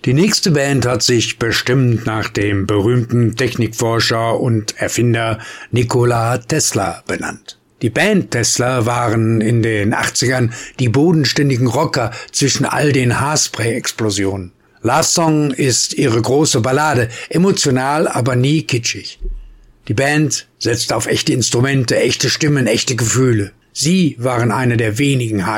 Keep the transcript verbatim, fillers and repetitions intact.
Die nächste Band hat sich bestimmt nach dem berühmten Technikforscher und Erfinder Nikola Tesla benannt. Die Band Tesla waren in den achtzigern die bodenständigen Rocker zwischen all den Haarspray-Explosionen. Love Song ist ihre große Ballade, emotional, aber nie kitschig. Die Band setzt auf echte Instrumente, echte Stimmen, echte Gefühle. Sie waren eine der wenigen